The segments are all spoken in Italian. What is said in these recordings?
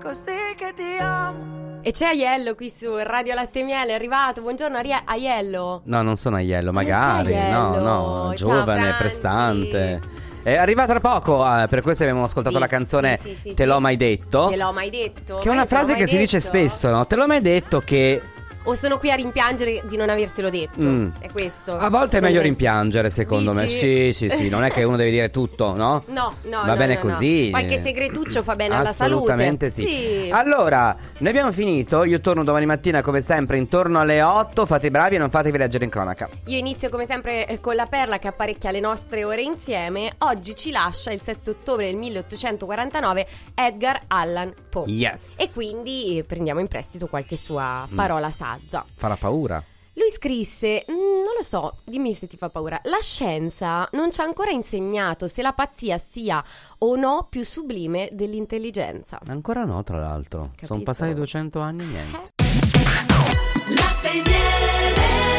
così che ti amo. E c'è Aiello qui su Radio Latte e Miele, è arrivato. Buongiorno Aiello. No, non sono Aiello, magari. Aiello. No, Ciao, giovane, Franci. prestante. Arriva tra poco, per questo abbiamo ascoltato la canzone Te l'ho mai detto. Te l'ho mai detto. Che è una frase che si dice spesso, no? Te l'ho mai detto che... O sono qui a rimpiangere di non avertelo detto. È questo. A volte è meglio rimpiangere, secondo me. Sì, non è che uno deve dire tutto, no? No. Va bene così. Qualche segretuccio fa bene alla salute. Assolutamente sì. Allora, noi abbiamo finito. Io torno domani mattina come sempre intorno alle 8. Fate i bravi e non fatevi leggere in cronaca. Io inizio come sempre con la perla che apparecchia le nostre ore insieme. Oggi ci lascia il 7 ottobre del 1849 Edgar Allan Poe. Yes. E quindi prendiamo in prestito qualche sua parola saggia. Farà paura. Lui scrisse, non lo so, dimmi se ti fa paura. La scienza non ci ha ancora insegnato se la pazzia sia o no più sublime dell'intelligenza. Ancora no, tra l'altro. Capito? Sono passati 200 anni e niente. Latte e miele.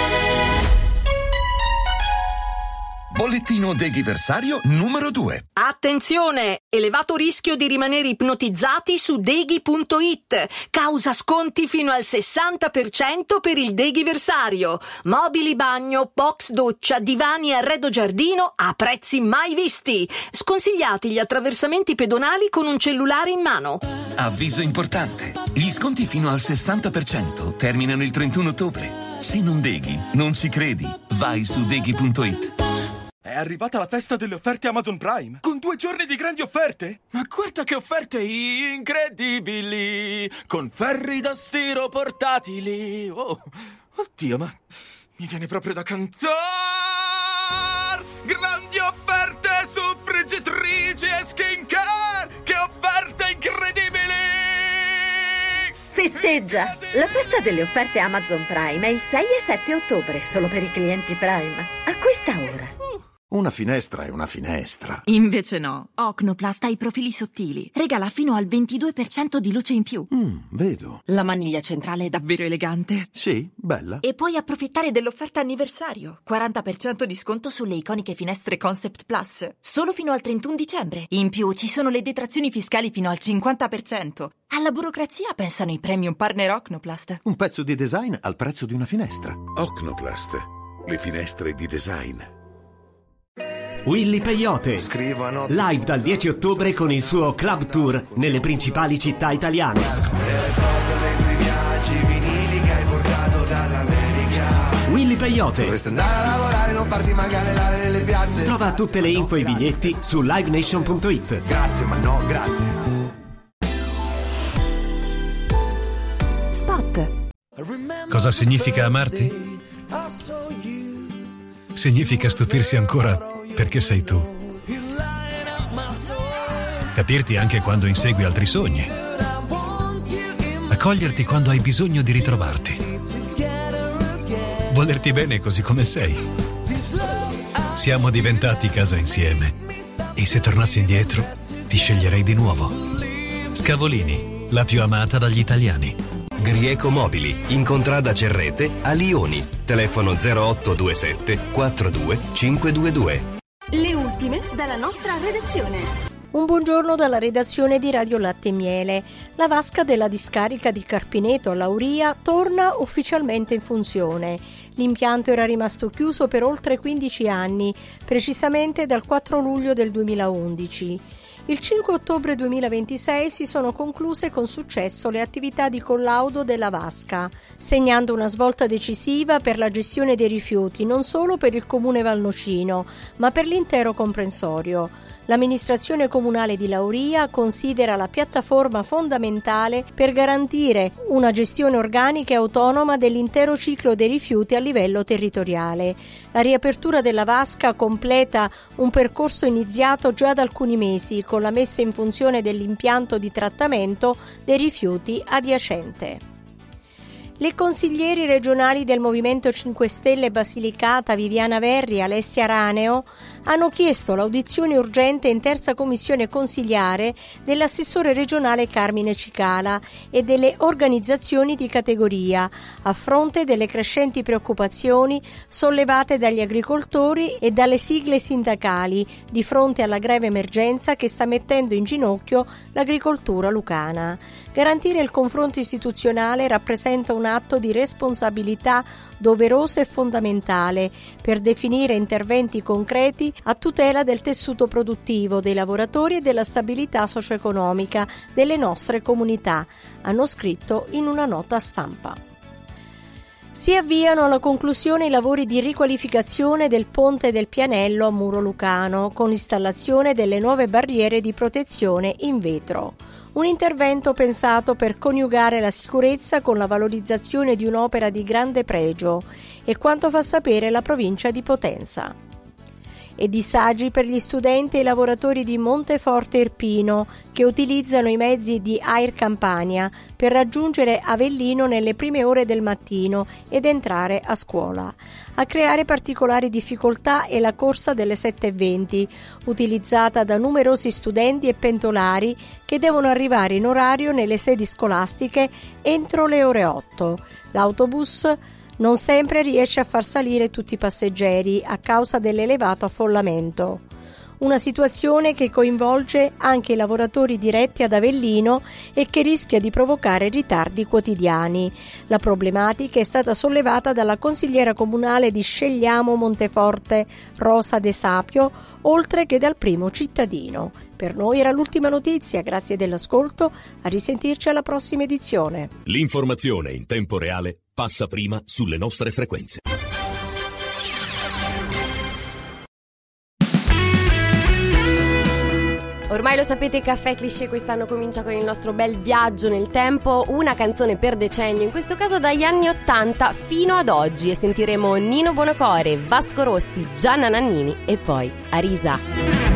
Bollettino deghiversario numero 2. Attenzione! Elevato rischio di rimanere ipnotizzati su deghi.it. Causa sconti fino al 60% per il deghiversario. Mobili bagno, box doccia, divani e arredo giardino a prezzi mai visti. Sconsigliati gli attraversamenti pedonali con un cellulare in mano. Avviso importante. Gli sconti fino al 60% terminano il 31 ottobre. Se non deghi, non ci credi. Vai su deghi.it. È arrivata la festa delle offerte Amazon Prime, con 2 giorni di grandi offerte. Ma guarda che offerte incredibili, con ferri da stiro portatili. Oh, oddio, ma mi viene proprio da cantare. Grandi offerte su friggitrici e skincare. Che offerte incredibili! Festeggia! La festa delle offerte Amazon Prime è il 6 e 7 ottobre, solo per i clienti Prime. A questa ora. Una finestra è una finestra. Invece no. Ocnoplast ha i profili sottili. Regala fino al 22% di luce in più. Vedo. La maniglia centrale è davvero elegante. Sì, bella. E puoi approfittare dell'offerta anniversario. 40% di sconto sulle iconiche finestre Concept Plus. Solo fino al 31 dicembre. In più ci sono le detrazioni fiscali fino al 50%. Alla burocrazia pensano i premium partner Ocnoplast. Un pezzo di design al prezzo di una finestra. Ocnoplast. Le finestre di design. Willy Peyote, live dal 10 ottobre con il suo club tour nelle principali città italiane. Willy Peyote. Dovresti andare a lavorare, non farti mancare l'aria nelle piazze. Trova tutte le info e i biglietti su livenation.it. Grazie, ma no, grazie. Spot. Cosa significa amarti? Significa stupirsi ancora perché sei tu. Capirti anche quando insegui altri sogni. Accoglierti quando hai bisogno di ritrovarti. Volerti bene così come sei. Siamo diventati casa insieme. E se tornassi indietro, ti sceglierei di nuovo. Scavolini, la più amata dagli italiani. Grieco Mobili, in contrada Cerrete, a Lioni. Telefono 0827 42 522. Le ultime dalla nostra redazione. Un buongiorno dalla redazione di Radio Latte e Miele. La vasca della discarica di Carpineto a Lauria torna ufficialmente in funzione. L'impianto era rimasto chiuso per oltre 15 anni, precisamente dal 4 luglio del 2011. Il 5 ottobre 2026 si sono concluse con successo le attività di collaudo della vasca, segnando una svolta decisiva per la gestione dei rifiuti non solo per il comune valnocino, ma per l'intero comprensorio. L'amministrazione comunale di Lauria considera la piattaforma fondamentale per garantire una gestione organica e autonoma dell'intero ciclo dei rifiuti a livello territoriale. La riapertura della vasca completa un percorso iniziato già da alcuni mesi con la messa in funzione dell'impianto di trattamento dei rifiuti adiacente. Le consiglieri regionali del Movimento 5 Stelle Basilicata Viviana Verri e Alessia Raneo hanno chiesto l'audizione urgente in terza commissione consigliare dell'assessore regionale Carmine Cicala e delle organizzazioni di categoria a fronte delle crescenti preoccupazioni sollevate dagli agricoltori e dalle sigle sindacali di fronte alla grave emergenza che sta mettendo in ginocchio l'agricoltura lucana. Garantire il confronto istituzionale rappresenta un atto di responsabilità doveroso e fondamentale per definire interventi concreti a tutela del tessuto produttivo, dei lavoratori e della stabilità socio-economica delle nostre comunità, hanno scritto in una nota stampa. Si avviano alla conclusione i lavori di riqualificazione del ponte del Pianello a Muro Lucano, con l'installazione delle nuove barriere di protezione in vetro. Un intervento pensato per coniugare la sicurezza con la valorizzazione di un'opera di grande pregio, e quanto fa sapere la provincia di Potenza. E disagi per gli studenti e i lavoratori di Monteforte Irpino che utilizzano i mezzi di Air Campania per raggiungere Avellino nelle prime ore del mattino ed entrare a scuola. A creare particolari difficoltà è la corsa delle 7:20, utilizzata da numerosi studenti e pendolari che devono arrivare in orario nelle sedi scolastiche entro le ore 8. L'autobus non sempre riesce a far salire tutti i passeggeri a causa dell'elevato affollamento. Una situazione che coinvolge anche i lavoratori diretti ad Avellino e che rischia di provocare ritardi quotidiani. La problematica è stata sollevata dalla consigliera comunale di Scegliamo Monteforte, Rosa De Sapio, oltre che dal primo cittadino. Per noi era l'ultima notizia, grazie dell'ascolto, a risentirci alla prossima edizione. L'informazione in tempo reale passa prima sulle nostre frequenze. Ormai lo sapete, Caffè Cliché quest'anno comincia con il nostro bel viaggio nel tempo, una canzone per decennio, in questo caso dagli anni 80 fino ad oggi, e sentiremo Nino Buonocore, Vasco Rossi, Gianna Nannini e poi Arisa.